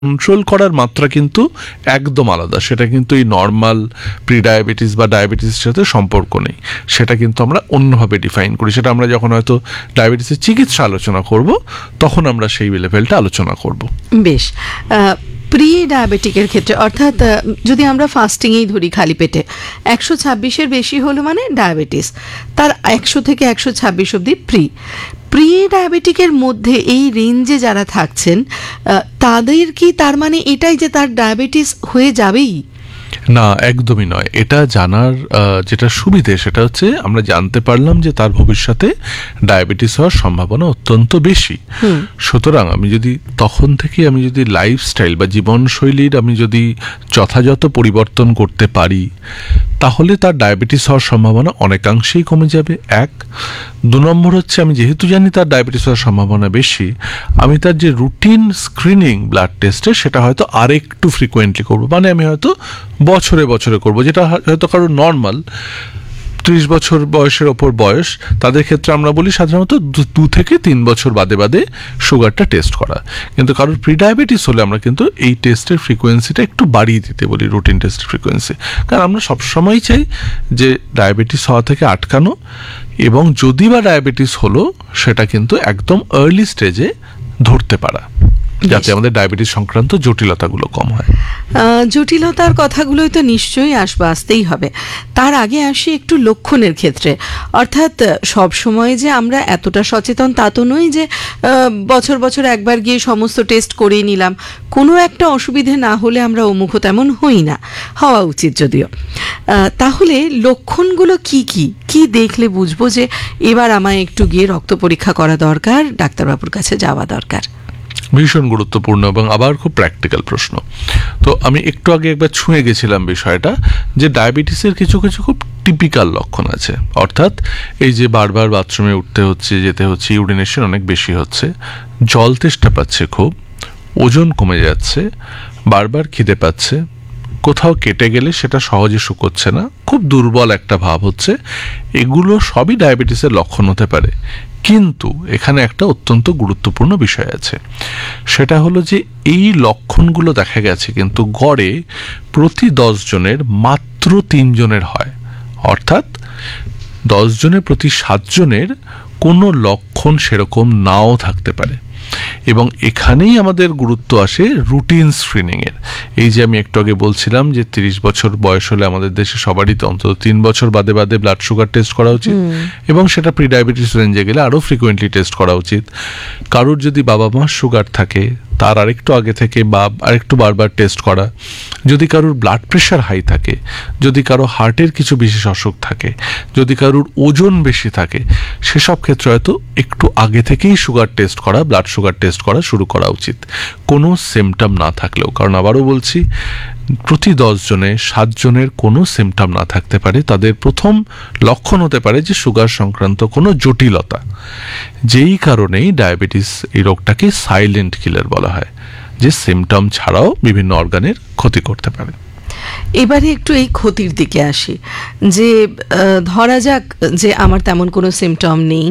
Control করার মাত্রা কিন্তু একদম আলাদা। সেটা কিন্তু এই নর্মাল প্রি ডায়াবেটিস বা ডায়াবেটিসের সাথে সম্পর্ক নেই, সেটা কিন্তু আমরা অন্যভাবে ডিফাইন করি। সেটা আমরা যখন হয়তো ডায়াবেটিসের চিকিৎসা আলোচনা করব তখন আমরা সেই লেভেলটা আলোচনা করব। বেশ, প্রি ডায়াবেটিকের ক্ষেত্রে অর্থাৎ যদি আমরা ফাস্টিংয়েই ধরি খালি পেটে 126-এর বেশি হলো মানে ডায়াবেটিস, তার 100 থেকে 126 অবধি প্রি ডায়াবেটিকের মধ্যে এই রেঞ্জে যারা থাকছেন তাদের কি তার মানে এটাই যে তার ডায়াবেটিস হয়ে যাবেই? না, একদমই নয়। এটা জানার যেটা সুবিধে সেটা হচ্ছে আমরা জানতে পারলাম যে তার ভবিষ্যতে ডায়াবেটিস হওয়ার সম্ভাবনা অত্যন্ত বেশি। সুতরাং আমি যদি তখন থেকে আমি যদি লাইফস্টাইল বা জীবনশৈলীর আমি যদি যথাযথ পরিবর্তন করতে পারি তাহলে তার ডায়াবেটিস হওয়ার সম্ভাবনা অনেকাংশেই কমে যাবে। 1, 2 নম্বর হচ্ছে আমি যেহেতু জানি তার ডায়াবেটিস হওয়ার সম্ভাবনা বেশি, আমি তার যে রুটিন স্ক্রিনিং ব্লাড টেস্টে সেটা হয়তো আরেকটু ফ্রিকোয়েন্টলি করবো। মানে আমি হয়তো বছরে বছরে করবো, যেটা হয়তো কারো নর্মাল 30 বছর বয়সের ওপর বয়স, তাদের ক্ষেত্রে আমরা বলি সাধারণত 2 থেকে 3 বছর বাদে বাদে সুগারটা টেস্ট করা। কিন্তু কারোর প্রি ডায়াবেটিস হলে আমরা কিন্তু এই টেস্টের ফ্রিকোয়েন্সিটা একটু বাড়িয়ে দিতে বলি, রুটিন টেস্টের ফ্রিকোয়েন্সি। কারণ আমরা সবসময়ই চাই যে ডায়াবেটিস হওয়া থেকে আটকানো, এবং যদি বা ডায়াবেটিস হলো সেটা কিন্তু একদম আর্লি স্টেজে ধরতে পারা, যাতে আমাদের ডায়াবেটিস সংক্রান্ত জটিলতাগুলো কম হয়। জটিলতার কথাগুলোই তো নিশ্চয়ই আসতেই হবে। তার আগে আসি একটু লক্ষণের ক্ষেত্রে, অর্থাৎ সব সময় যে আমরা এতটা সচেতন তা তো নই যে বছর বছর একবার গিয়ে সমস্ত টেস্ট করেই নিলাম, কোনো একটা অসুবিধে না হলে আমরা অমুখ তেমন হই না, হওয়া উচিত যদিও। তাহলে লক্ষণগুলো কি দেখলে বুঝবো যে এবার আমায় একটু গিয়ে রক্ত পরীক্ষা করা দরকার, ডাক্তারবাবুর কাছে যাওয়া দরকার? ভীষণ গুরুত্বপূর্ণ এবং আবার খুব প্র্যাকটিক্যাল প্রশ্ন। তো আমি একটু আগে একবার ছুঁয়ে গেছিলাম বিষয়টা, যে ডায়াবেটিসের কিছু কিছু খুব টিপিক্যাল লক্ষণ আছে। অর্থাৎ এই যে বারবার বাথরুমে উঠতে হচ্ছে, যেতে হচ্ছে, ইউরিনেশন অনেক বেশি হচ্ছে, জল তেষ্টা পাচ্ছে খুব, ওজন কমে যাচ্ছে, বারবার খিদে পাচ্ছে, কোথাও কেটে গেলে সেটা সহজে শুকোচ্ছে না, খুব দুর্বল একটা ভাব হচ্ছে, এগুলো সবই ডায়াবেটিসের লক্ষণ হতে পারে। কিন্তু এখানে একটা অত্যন্ত গুরুত্বপূর্ণ বিষয় আছে, সেটা হলো যে এই লক্ষণগুলো দেখা গেছে কিন্তু গড়ে প্রতি 10 জনের মাত্র 3 জনের হয়। অর্থাৎ 10 জনের প্রতি 7 জনের কোনো লক্ষণ সেরকম নাও থাকতে পারে। এবং এখানেই আমাদের গুরুত্ব আসে রুটিন স্ক্রিনিংয়ের। এই যে আমি একটু আগে বলছিলাম যে 30 বছর বয়স হলে আমাদের দেশে সবারই তো অন্তত 3 বছর বাদে বাদে ব্লাড সুগার টেস্ট করা উচিত, এবং সেটা প্রি ডায়াবেটিস রেঞ্জে গেলে আরও ফ্রিকোয়েন্টলি টেস্ট করা উচিত। কারোর যদি বাবা মার সুগার থাকে তার আরেকটু আগে থেকে বা আরেকটু বারবার টেস্ট করা, যদি কারোর ব্লাড প্রেশার হাই থাকে, যদি কারো হার্টের কিছু বিশেষ অসুখ থাকে, যদি কারোর ওজন বেশি থাকে, সেসব ক্ষেত্রে হয়তো একটু আগে থেকেই সুগার টেস্ট করা, ব্লাড সুগার টেস্ট করা শুরু করা উচিত, কোনো সিমটম না থাকলেও। কারণ আবারও বলছি, প্রতি 10 জনে 7 জনের কোনো সিমটম না থাকতে পারে। তাদের প্রথম লক্ষণ হতে পারে যে সুগার সংক্রান্ত কোনো জটিলতা, যেই কারণেই ডায়াবেটিস এই রোগটাকে সাইলেন্ট কিলার বলা হয়, যে সিমটম ছাড়াও বিভিন্ন অর্গানের ক্ষতি করতে পারে। এবারে একটু এই ক্ষতির দিকে আসি, যে ধরা যাক যে আমার তেমন কোনো সিমটম নেই,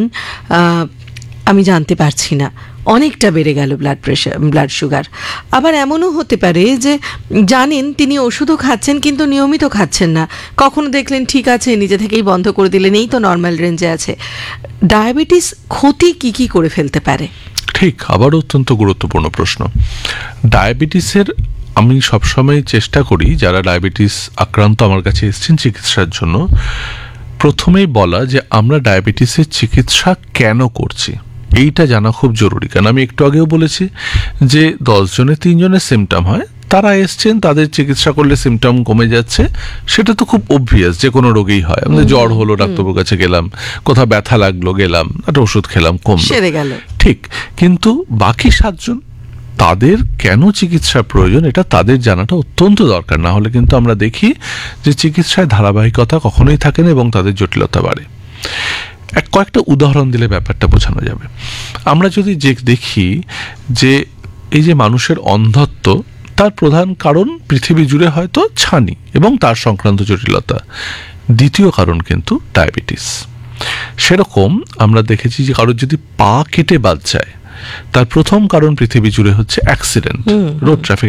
আমি জানতে পারছি না, অনেকটা বেড়ে গেল ব্লাড সুগার। আবার এমনও হতে পারে যে জানেন তিনি ওষুধও খাচ্ছেন কিন্তু নিয়মিত খাচ্ছেন না, কখনো দেখলেন ঠিক আছে নিজে থেকেই বন্ধ করে দিলেন, এই তো নর্মাল রেঞ্জে আছে। ডায়াবেটিস ক্ষতি কি করে ফেলতে পারে? ঠিক, আবার অত্যন্ত গুরুত্বপূর্ণ প্রশ্ন। ডায়াবেটিসের আমি সবসময় চেষ্টা করি যারা ডায়াবেটিস আক্রান্ত আমার কাছে এসেছেন চিকিৎসার জন্য, প্রথমেই বলা যে আমরা ডায়াবেটিসের চিকিৎসা কেন করছি এইটা জানা খুব জরুরি। কারণ আমি একটু আগেও বলেছি যে 10 জনে 3 জনের সিমটম হয়, তারা এসছেন, তাদের চিকিৎসা করলে সিমটম কমে যাচ্ছে, সেটা তো খুব অবভিয়াস, যে কোনো রোগেই হয়। আমাদের জ্বর হলো, ডাক্তারবাবুর কাছে গেলাম, কোথাও ব্যথা লাগলো, গেলাম, একটা ওষুধ খেলাম, কমলো, সেরে গেল। ঠিক। কিন্তু বাকি 7 জন, তাদের কেন চিকিৎসা প্রয়োজন এটা তাদের জানাটা অত্যন্ত দরকার। না হলে কিন্তু আমরা দেখি যে চিকিৎসায় ধারাবাহিকতা কখনোই থাকে না এবং তাদের জটিলতা বাড়ে। কয়েকটা উদাহরণ দিলে ব্যাপারটা বোঝানো যাবে। আমরা যদি দেখি যে এই যে মানুষের অন্ধত্ব, তার প্রধান কারণ পৃথিবী জুড়ে হয়তো ছানি এবং তার সংক্রান্ত জটিলতা, দ্বিতীয় কারণ কিন্তু ডায়াবেটিস। সেরকম আমরা দেখেছি যে কারোর যদি পা কেটে বাদ যায় তার প্রথম কারণ পৃথিবী জুড়ে হচ্ছে অ্যাক্সিডেন্ট, রোড ট্রাফিক